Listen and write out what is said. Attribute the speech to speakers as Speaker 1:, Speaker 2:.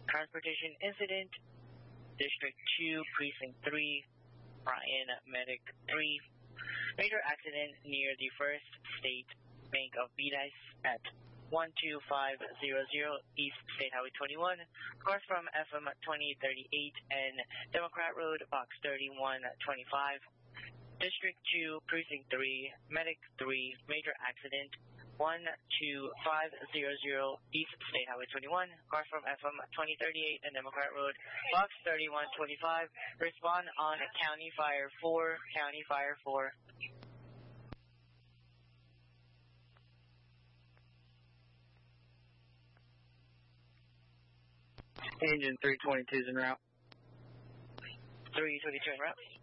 Speaker 1: Transportation Incident, District 2, Precinct 3, Ryan Medic 3. Major accident near the First State Bank of Vilas at 12500 East State Highway 21. Cars from FM 2038 and Democrat Road, Box 3125. District 2, Precinct 3, Medic 3, major accident, 12500 East State Highway 21. Cars from FM 2038 and Democrat Road, Box 3125. Respond on County Fire 4, County Fire 4. Engine 322 is en route. 322 en route.